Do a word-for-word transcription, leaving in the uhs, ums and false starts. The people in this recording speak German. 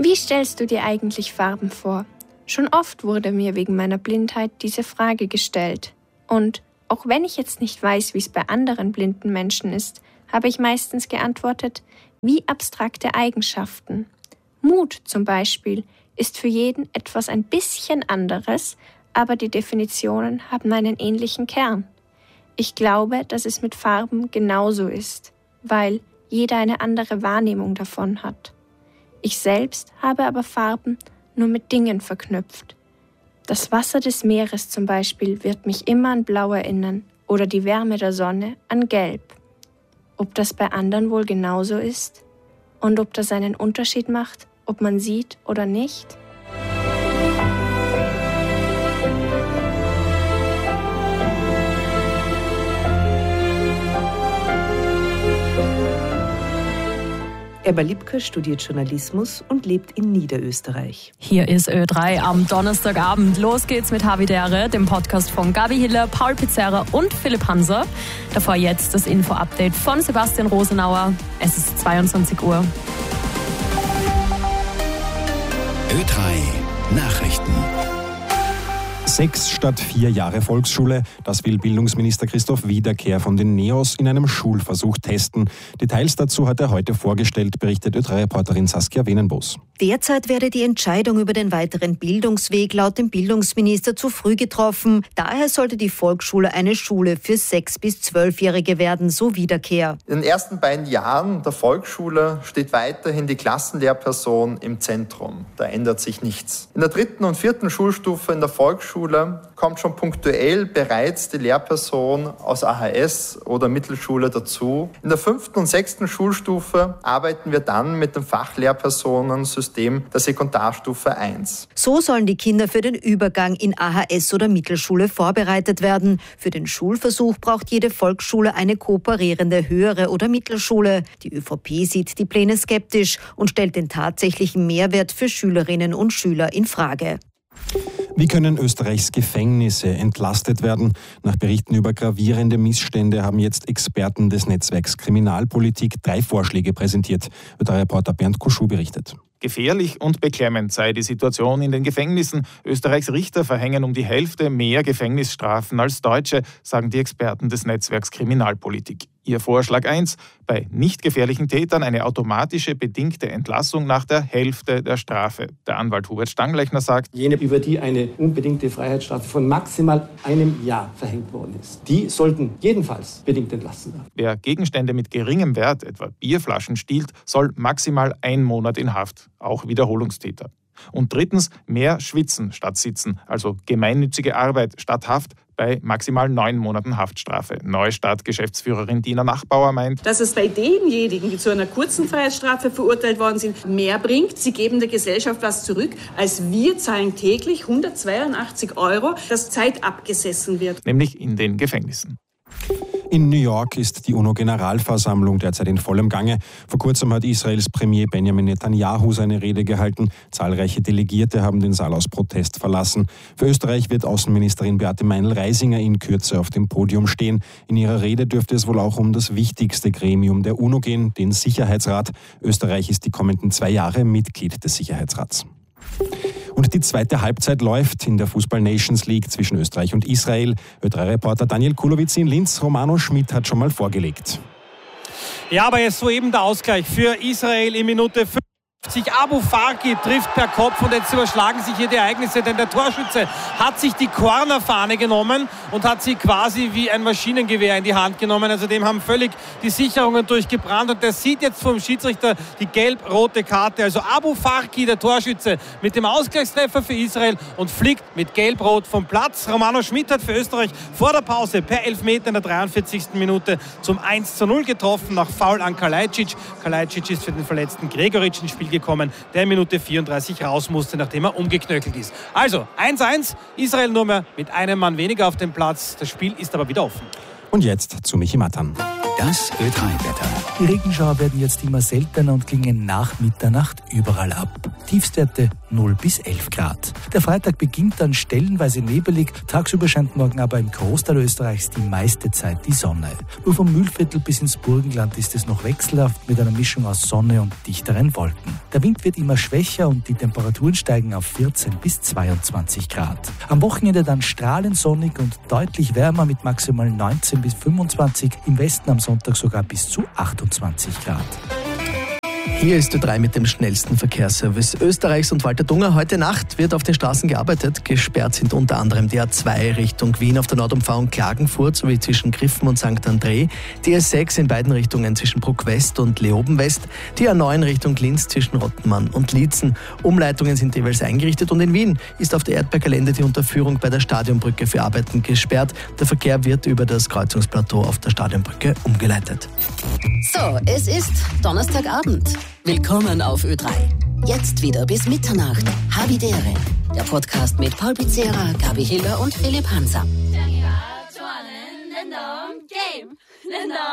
Wie stellst du dir eigentlich Farben vor? Schon oft wurde mir wegen meiner Blindheit diese Frage gestellt. Und auch wenn ich jetzt nicht weiß, wie es bei anderen blinden Menschen ist, habe ich meistens geantwortet, wie abstrakte Eigenschaften. Mut zum Beispiel ist für jeden etwas ein bisschen anderes, aber die Definitionen haben einen ähnlichen Kern. Ich glaube, dass es mit Farben genauso ist, weil jeder eine andere Wahrnehmung davon hat. Ich selbst habe aber Farben nur mit Dingen verknüpft. Das Wasser des Meeres zum Beispiel wird mich immer an Blau erinnern oder die Wärme der Sonne an Gelb. Ob das bei anderen wohl genauso ist und ob das einen Unterschied macht, ob man sieht oder nicht? Ebba Lipka studiert Journalismus und lebt in Niederösterreich. Hier ist Ö drei am Donnerstagabend. Los geht's mit Havidere, dem Podcast von Gabi Hiller, Paul Pizzerra und Philipp Hanser. Davor jetzt das Info-Update von Sebastian Rosenauer. Es ist zweiundzwanzig Uhr. Ö drei Nachrichten. Sechs statt vier Jahre Volksschule, das will Bildungsminister Christoph Wiederkehr von den NEOS in einem Schulversuch testen. Details dazu hat er heute vorgestellt, berichtet Ö drei Reporterin Saskia Wenenbos. Derzeit werde die Entscheidung über den weiteren Bildungsweg laut dem Bildungsminister zu früh getroffen. Daher sollte die Volksschule eine Schule für sechs- bis zwölfjährige werden, so Wiederkehr. In den ersten beiden Jahren der Volksschule steht weiterhin die Klassenlehrperson im Zentrum. Da ändert sich nichts. In der dritten und vierten Schulstufe in der Volksschule kommt schon punktuell bereits die Lehrperson aus A H S oder Mittelschule dazu. In der fünften und sechsten Schulstufe arbeiten wir dann mit dem Fachlehrpersonensystem der Sekundarstufe eins. So sollen die Kinder für den Übergang in A H S oder Mittelschule vorbereitet werden. Für den Schulversuch braucht jede Volksschule eine kooperierende höhere oder Mittelschule. Die Ö V P sieht die Pläne skeptisch und stellt den tatsächlichen Mehrwert für Schülerinnen und Schüler in Frage. Wie können Österreichs Gefängnisse entlastet werden? Nach Berichten über gravierende Missstände haben jetzt Experten des Netzwerks Kriminalpolitik drei Vorschläge präsentiert. Der Reporter Bernd Kuschu berichtet. Gefährlich und beklemmend sei die Situation in den Gefängnissen. Österreichs Richter verhängen um die Hälfte mehr Gefängnisstrafen als Deutsche, sagen die Experten des Netzwerks Kriminalpolitik. Ihr Vorschlag eins, bei nicht gefährlichen Tätern eine automatische bedingte Entlassung nach der Hälfte der Strafe. Der Anwalt Hubert Stanglechner sagt, jene, über die eine unbedingte Freiheitsstrafe von maximal einem Jahr verhängt worden ist, die sollten jedenfalls bedingt entlassen werden. Wer Gegenstände mit geringem Wert, etwa Bierflaschen, stiehlt, soll maximal ein Monat in Haft, auch Wiederholungstäter. Und drittens, mehr Schwitzen statt Sitzen, also gemeinnützige Arbeit statt Haft bei maximal neun Monaten Haftstrafe. Neustadt-Geschäftsführerin Dina Nachbauer meint, dass es bei denjenigen, die zu einer kurzen Freiheitsstrafe verurteilt worden sind, mehr bringt. Sie geben der Gesellschaft was zurück, als wir zahlen täglich hundertzweiundachtzig Euro, dass Zeit abgesessen wird. Nämlich in den Gefängnissen. In New York ist die UNO-Generalversammlung derzeit in vollem Gange. Vor kurzem hat Israels Premier Benjamin Netanyahu seine Rede gehalten. Zahlreiche Delegierte haben den Saal aus Protest verlassen. Für Österreich wird Außenministerin Beate Meinl-Reisinger in Kürze auf dem Podium stehen. In ihrer Rede dürfte es wohl auch um das wichtigste Gremium der UNO gehen, den Sicherheitsrat. Österreich ist die kommenden zwei Jahre Mitglied des Sicherheitsrats. Und die zweite Halbzeit läuft in der Fußball-Nations League zwischen Österreich und Israel. Ö drei Reporter Daniel Kulowitz in Linz, Romano Schmidt hat schon mal vorgelegt. Ja, aber jetzt soeben der Ausgleich für Israel in Minute fünf. Abu Farki trifft per Kopf und jetzt überschlagen sich hier die Ereignisse, denn der Torschütze hat sich die Cornerfahne genommen und hat sie quasi wie ein Maschinengewehr in die Hand genommen. Also dem haben völlig die Sicherungen durchgebrannt und der sieht jetzt vom Schiedsrichter die gelb-rote Karte. Also Abu Farki, der Torschütze, mit dem Ausgleichstreffer für Israel und fliegt mit gelb-rot vom Platz. Romano Schmidt hat für Österreich vor der Pause per Elfmeter in der dreiundvierzigsten Minute zum eins zu null getroffen, nach Foul an Kalajdzic. Kalajdzic ist für den verletzten Gregoritsch ins Spiel gekommen, der in Minute vierunddreißig raus musste, nachdem er umgeknöchelt ist. Also eins eins, Israel nur mehr mit einem Mann weniger auf dem Platz. Das Spiel ist aber wieder offen. Und jetzt zu Michi Matan. Das Ö drei Wetter. Die Regenschauer werden jetzt immer seltener und klingen nach Mitternacht überall ab. Tiefstwerte null bis elf Grad. Der Freitag beginnt dann stellenweise nebelig, tagsüber scheint morgen aber im Großteil Österreichs die meiste Zeit die Sonne. Nur vom Mühlviertel bis ins Burgenland ist es noch wechselhaft mit einer Mischung aus Sonne und dichteren Wolken. Der Wind wird immer schwächer und die Temperaturen steigen auf vierzehn bis zweiundzwanzig Grad. Am Wochenende dann strahlend sonnig und deutlich wärmer mit maximal neunzehn bis fünfundzwanzig, im Westen am Sonntag sogar bis zu achtundzwanzig Grad. Hier ist Ö drei mit dem schnellsten Verkehrsservice Österreichs und Walter Dunger. Heute Nacht wird auf den Straßen gearbeitet. Gesperrt sind unter anderem die A zwei Richtung Wien auf der Nordumfahrung Klagenfurt sowie zwischen Griffen und Sankt André, die A sechs in beiden Richtungen zwischen Bruck West und Leoben West, die A neun Richtung Linz zwischen Rottenmann und Liezen. Umleitungen sind jeweils eingerichtet und in Wien ist auf der Erdbergalende die Unterführung bei der Stadionbrücke für Arbeiten gesperrt. Der Verkehr wird über das Kreuzungsplateau auf der Stadionbrücke umgeleitet. So, es ist Donnerstagabend. Willkommen auf Ö drei. Jetzt wieder bis Mitternacht. Havidere. Der Podcast mit Paul Pizzera, Gabi Hiller und Philipp Hanser.